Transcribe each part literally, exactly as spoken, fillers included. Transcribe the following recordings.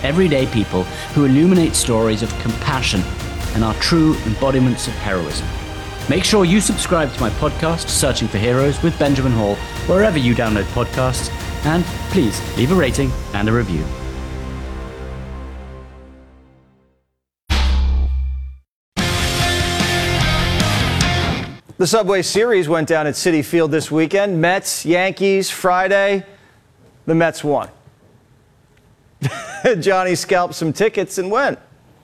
everyday people who illuminate stories of compassion and are true embodiments of heroism. Make sure you subscribe to my podcast, Searching for Heroes with Benjamin Hall, wherever you download podcasts, and please leave a rating and a review. The Subway Series went down at Citi Field this weekend. Mets, Yankees, Friday. The Mets won. Johnny scalped some tickets and went.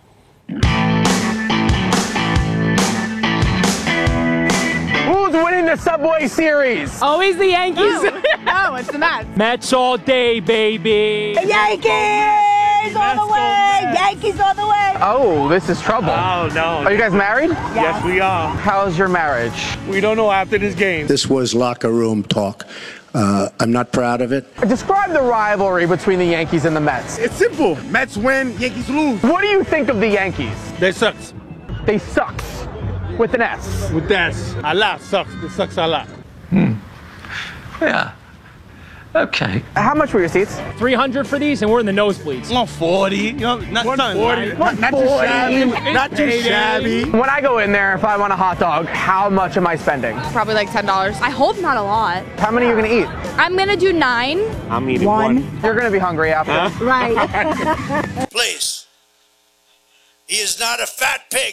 Who's winning the Subway Series? Always the Yankees. No, no it's the Mets. Mets all day, baby. Yankees all the way. Yankees all the way. Oh, this is trouble. Oh, no. Are you guys married? Yes, yes we are. How's your marriage? We don't know after this game. This was locker room talk. Uh, I'm not proud of it. Describe the rivalry between the Yankees and the Mets. It's simple. Mets win, Yankees lose. What do you think of the Yankees? They sucks. They sucks. With an S. With that, a lot sucks. It sucks a lot. Hmm. Yeah. Okay. How much were your seats? three hundred for these, and we're in the nosebleeds. Not forty. You know, not nothing forty. light. Not, not too shabby. Not too shabby. When I go in there, if I want a hot dog, how much am I spending? Probably like ten dollars. I hope not a lot. How many are you gonna eat? I'm gonna do nine. I'm eating one. one. You're gonna be hungry after. Huh? Right. Please. He is not a fat pig.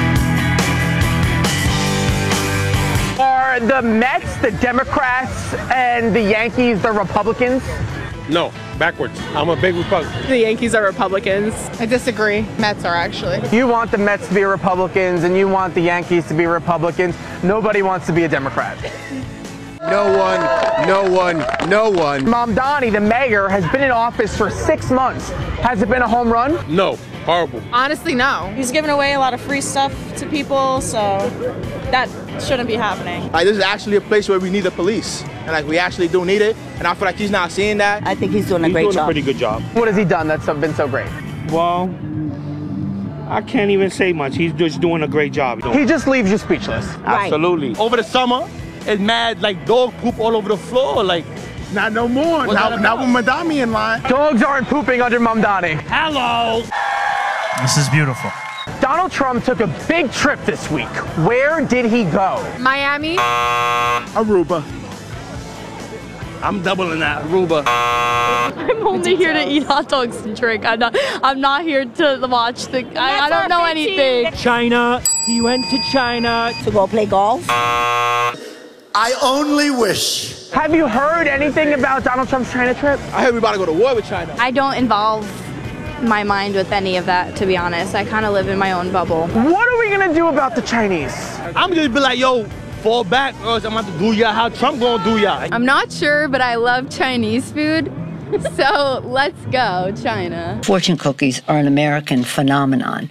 Are the Mets the Democrats and the Yankees the Republicans? No, backwards. I'm a big Republican. The Yankees are Republicans. I disagree. Mets are actually. You want the Mets to be Republicans and you want the Yankees to be Republicans. Nobody wants to be a Democrat. No one, no one, no one. Mamdani, the mayor, has been in office for six months. Has it been a home run? No, horrible. Honestly, no. He's giving away a lot of free stuff to people, so that shouldn't be happening. Like, this is actually a place where we need the police, and like we actually do need it. And I feel like he's not seeing that. I think he's doing a He's great doing job. a pretty good job. What has he done that's been so great? Well, I can't even say much. He's just doing a great job. He just leaves you speechless. Right. Absolutely. Over the summer, it's mad like dog poop all over the floor. Like, Not no more. Now, now with Madami in line. Dogs aren't pooping under Mamdani. hello. This is beautiful. Donald Trump took a big trip this week. Where did he go? Miami. Aruba. I'm doubling that. Aruba. I'm only here to eat hot dogs and drink. I'm not. I'm not here to watch the. I, I don't know anything. China. He went to China. To go play golf. I only wish. Have you heard anything about Donald Trump's China trip? I heard we about to go to war with China. I don't involve my mind with any of that, to be honest. I kind of live in my own bubble. What are we gonna do about the Chinese? I'm just be like, yo, fall back, or else I'm about to do y'all how Trump gonna do y'all. I'm not sure, but I love Chinese food. So let's go, China. Fortune cookies are an American phenomenon.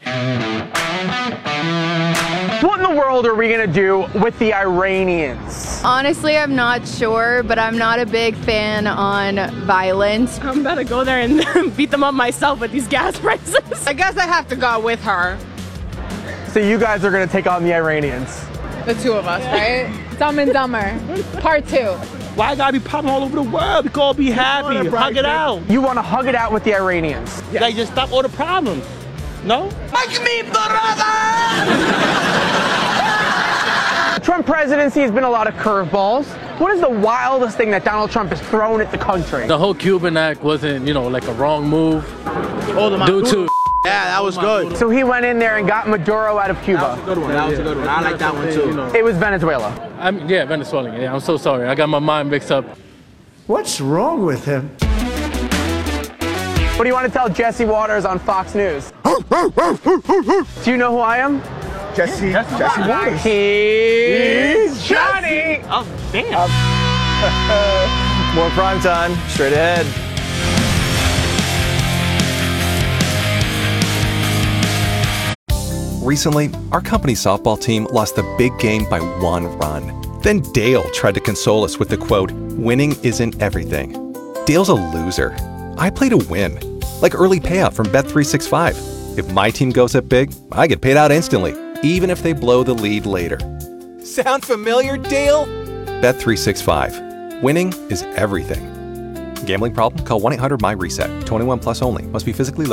What in the world are we gonna do with the Iranians? Honestly, I'm not sure, but I'm not a big fan on violence. I'm about to go there and beat them up myself with these gas prices. I guess I have to go with her. So you guys are gonna take on the Iranians. The two of us, right? Dumb and Dumber, part two. Why I gotta be popping all over the world? We can all be happy, hug it out. You wanna hug it out with the Iranians? Like, just stop all the problems. No? Make me brother! The Trump presidency has been a lot of curveballs. What is the wildest thing that Donald Trump has thrown at the country? The whole Cuban Act wasn't, you know, like a wrong move. Due to Yeah, that was good. So he went in there and got Maduro out of Cuba. That was a good one. That was a good one. I like that one too. It was Venezuela. I'm, yeah, Venezuelan. Yeah, I'm so sorry. I got my mind mixed up. What's wrong with him? What do you want to tell Jesse Waters on Fox News? Do you know who I am? Jesse, Jesse Waters. He's Johnny. Oh, damn. More prime time, straight ahead. Recently, our company softball team lost the big game by one run. Then Dale tried to console us with the quote, "Winning isn't everything." Dale's a loser. I play to win. Like early payout from Bet three sixty-five. If my team goes up big, I get paid out instantly, even if they blow the lead later. Sound familiar, Dale? Bet three sixty-five. Winning is everything. Gambling problem? Call one eight hundred M Y RESET. twenty-one plus only. Must be physically